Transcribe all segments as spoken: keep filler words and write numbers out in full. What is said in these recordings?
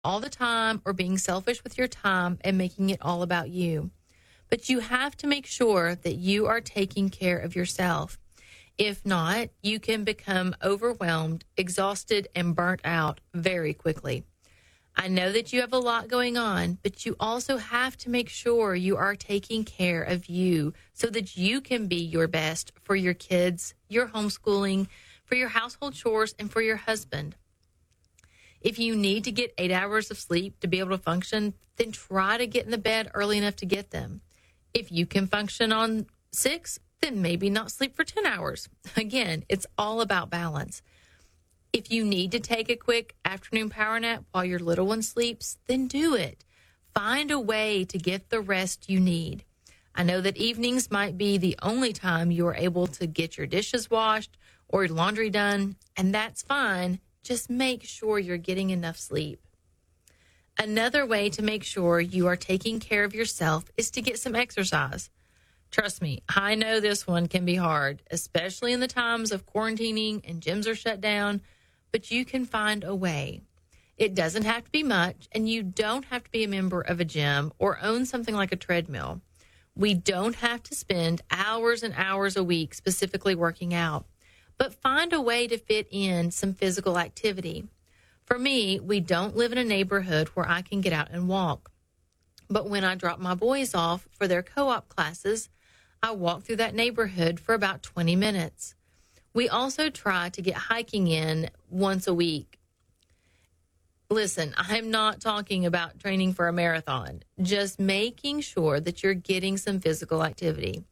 all the time or being selfish with your time and making it all about you. But you have to make sure that you are taking care of yourself. If not, you can become overwhelmed, exhausted, and burnt out very quickly. I know that you have a lot going on, but you also have to make sure you are taking care of you so that you can be your best for your kids, your homeschooling, for your household chores, and for your husband. If you need to get eight hours of sleep to be able to function, then try to get in the bed early enough to get them. If you can function on six, then maybe not sleep for ten hours. Again, it's all about balance. If you need to take a quick afternoon power nap while your little one sleeps, then do it. Find a way to get the rest you need. I know that evenings might be the only time you are able to get your dishes washed or your laundry done, and that's fine. Just make sure you're getting enough sleep. Another way to make sure you are taking care of yourself is to get some exercise. Trust me, I know this one can be hard, especially in the times of quarantining and gyms are shut down, but you can find a way. It doesn't have to be much, and you don't have to be a member of a gym or own something like a treadmill. We don't have to spend hours and hours a week specifically working out, but find a way to fit in some physical activity. For me, we don't live in a neighborhood where I can get out and walk. But when I drop my boys off for their co-op classes, I walk through that neighborhood for about twenty minutes. We also try to get hiking in once a week. Listen, I'm not talking about training for a marathon, just making sure that you're getting some physical activity.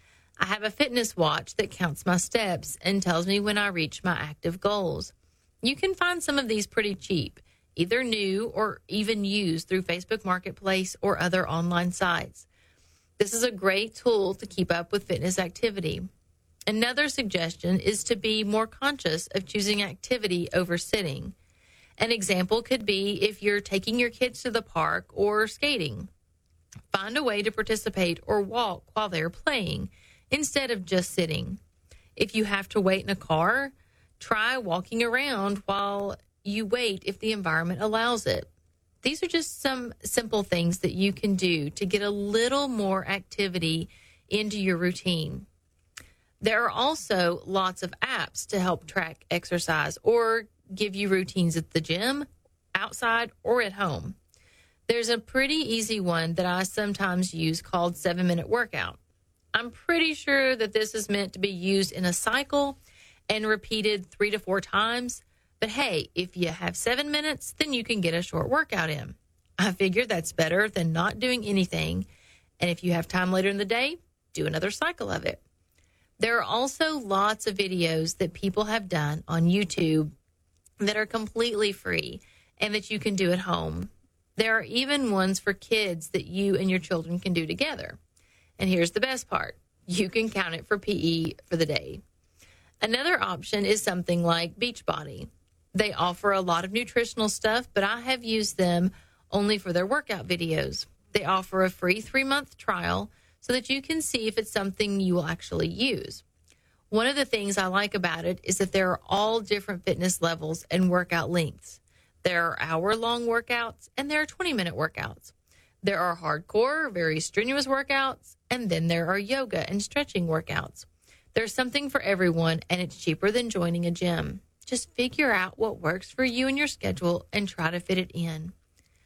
I have a fitness watch that counts my steps and tells me when I reach my active goals. You can find some of these pretty cheap, either new or even used through Facebook Marketplace or other online sites. This is a great tool to keep up with fitness activity. Another suggestion is to be more conscious of choosing activity over sitting. An example could be if you're taking your kids to the park or skating. Find a way to participate or walk while they're playing instead of just sitting. If you have to wait in a car, try walking around while you wait if the environment allows it. These are just some simple things that you can do to get a little more activity into your routine. There are also lots of apps to help track exercise or give you routines at the gym, outside, or at home. There's a pretty easy one that I sometimes use called seven minute Workout. I'm pretty sure that this is meant to be used in a cycle and repeated three to four times. But hey, if you have seven minutes, then you can get a short workout in. I figure that's better than not doing anything. And if you have time later in the day, do another cycle of it. There are also lots of videos that people have done on YouTube that are completely free and that you can do at home. There are even ones for kids that you and your children can do together. And here's the best part. You can count it for P E for the day. Another option is something like Beachbody. They offer a lot of nutritional stuff, but I have used them only for their workout videos. They offer a free three-month trial so that you can see if it's something you will actually use. One of the things I like about it is that there are all different fitness levels and workout lengths. There are hour-long workouts, and there are twenty-minute workouts. There are hardcore, very strenuous workouts, and then there are yoga and stretching workouts. There's something for everyone, and it's cheaper than joining a gym. Just figure out what works for you and your schedule and try to fit it in.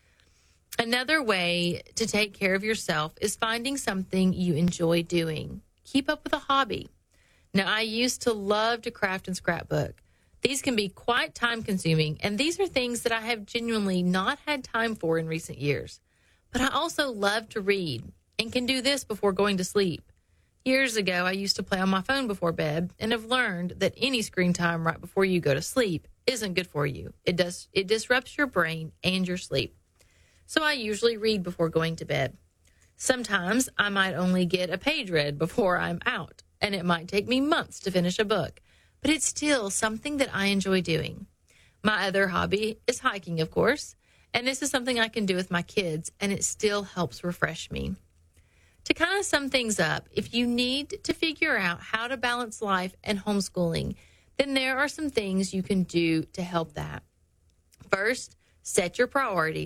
Another way to take care of yourself is finding something you enjoy doing. Keep up with a hobby. Now, I used to love to craft and scrapbook. These can be quite time-consuming, and these are things that I have genuinely not had time for in recent years. But I also love to read and can do this before going to sleep. Years ago, I used to play on my phone before bed and have learned that any screen time right before you go to sleep isn't good for you. It does it disrupts your brain and your sleep. So I usually read before going to bed. Sometimes I might only get a page read before I'm out, and it might take me months to finish a book, but it's still something that I enjoy doing. My other hobby is hiking, of course, and this is something I can do with my kids, and it still helps refresh me. To kind of sum things up, if you need to figure out how to balance life and homeschooling, then there are some things you can do to help that. First, Set your priorities.